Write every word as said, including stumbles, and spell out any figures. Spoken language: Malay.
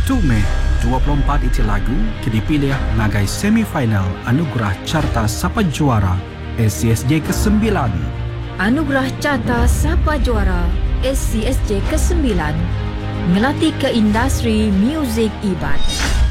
satu Mei dua puluh empat itu lagu dipilih sebagai semifinal Anugerah Carta Sapa Juara S C S J kesembilan. Anugerah Carta Sapa Juara S C S J kesembilan ngelatih ke industri muzik Iban.